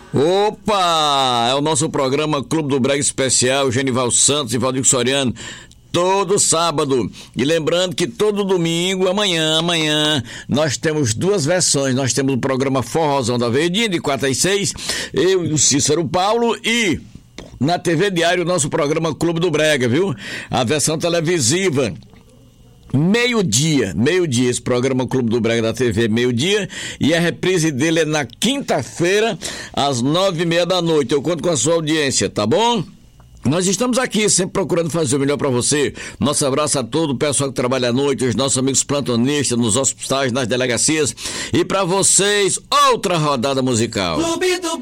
Opa! É o nosso programa Clube do Brega Especial, Genival Santos e Valdir Soriano, todo sábado. E lembrando que todo domingo, amanhã, nós temos duas versões. Nós temos o programa Forrozão da Verdinha, de 4 às 6, eu e o Cícero Paulo, e na TV Diário, o nosso programa Clube do Brega, viu? A versão televisiva. Meio-dia, esse programa Clube do Brega da TV, meio-dia, e a reprise dele é na quinta-feira, às 9:30 da noite. Eu conto com a sua audiência, tá bom? Nós estamos aqui sempre procurando fazer o melhor para você. Nosso abraço a todo o pessoal que trabalha à noite, os nossos amigos plantonistas, nos hospitais, nas delegacias, e para vocês, outra rodada musical.